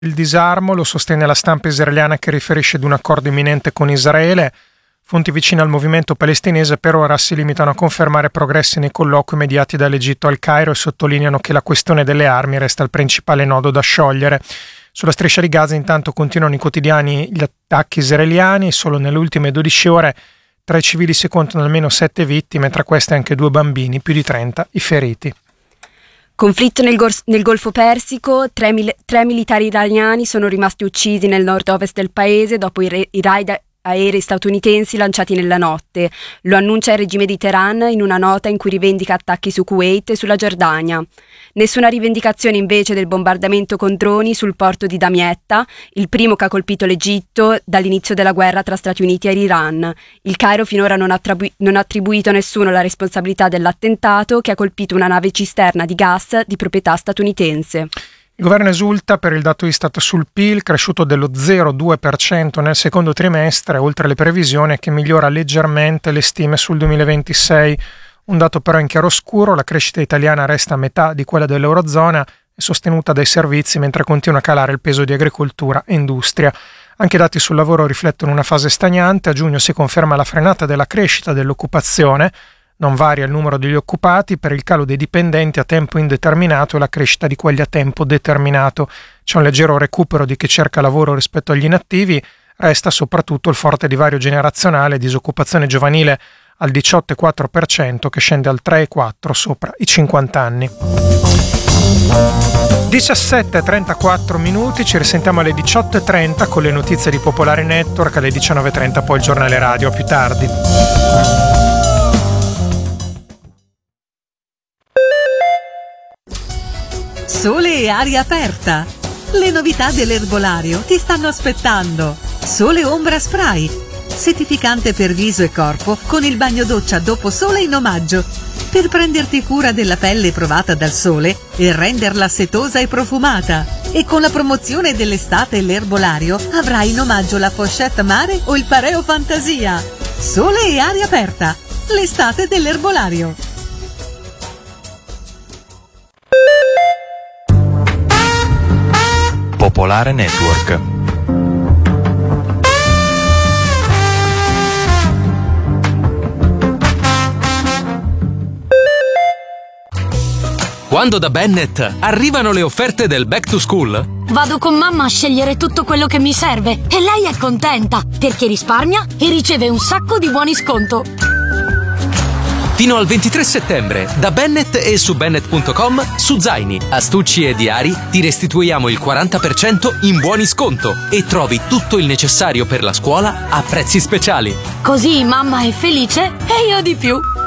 Il disarmo, lo sostiene la stampa israeliana che riferisce ad un accordo imminente con Israele. Fonti vicine al movimento palestinese per ora si limitano a confermare progressi nei colloqui mediati dall'Egitto al Cairo e sottolineano che la questione delle armi resta il principale nodo da sciogliere. Sulla striscia di Gaza intanto continuano i quotidiani gli attacchi israeliani. Solo nelle ultime 12 ore tra i civili si contano almeno 7 vittime, tra queste anche 2 bambini, più di 30 i feriti. Conflitto nel Golfo Persico, tre militari iraniani sono rimasti uccisi nel nord-ovest del paese dopo i raid aerei statunitensi lanciati nella notte. Lo annuncia il regime di Teheran in una nota in cui rivendica attacchi su Kuwait e sulla Giordania. Nessuna rivendicazione invece del bombardamento con droni sul porto di Damietta, il primo che ha colpito l'Egitto dall'inizio della guerra tra Stati Uniti e Iran. Il Cairo finora non ha attribuito a nessuno la responsabilità dell'attentato che ha colpito una nave cisterna di gas di proprietà statunitense. Il governo esulta per il dato Istat sul PIL, cresciuto dello 0,2% nel secondo trimestre, oltre le previsioni, che migliora leggermente le stime sul 2026. Un dato però in chiaroscuro: la crescita italiana resta a metà di quella dell'Eurozona e sostenuta dai servizi, mentre continua a calare il peso di agricoltura e industria. Anche i dati sul lavoro riflettono una fase stagnante. A giugno si conferma la frenata della crescita dell'occupazione. Non varia il numero degli occupati per il calo dei dipendenti a tempo indeterminato e la crescita di quelli a tempo determinato. C'è un leggero recupero di chi cerca lavoro rispetto agli inattivi, resta soprattutto il forte divario generazionale, disoccupazione giovanile al 18,4% che scende al 3,4% sopra i 50 anni. 17:34 minuti, ci risentiamo alle 18:30 con le notizie di Popolare Network, alle 19:30 poi il giornale radio, a più tardi. Sole e aria aperta. Le novità dell'erbolario ti stanno aspettando. Sole Ombra Spray, settificante per viso e corpo con il bagno doccia dopo sole in omaggio, per prenderti cura della pelle provata dal sole e renderla setosa e profumata. E con la promozione dell'estate l'erbolario avrai in omaggio la pochette mare o il pareo fantasia. Sole e aria aperta, l'estate dell'erbolario. Popolare Network. Quando da Bennett arrivano le offerte del Back to School, vado con mamma a scegliere tutto quello che mi serve e lei è contenta perché risparmia e riceve un sacco di buoni sconto. fino al 23 settembre, da Bennett e su Bennett.com, su zaini, astucci e diari ti restituiamo il 40% in buoni sconto e trovi tutto il necessario per la scuola a prezzi speciali. Così mamma è felice e io di più.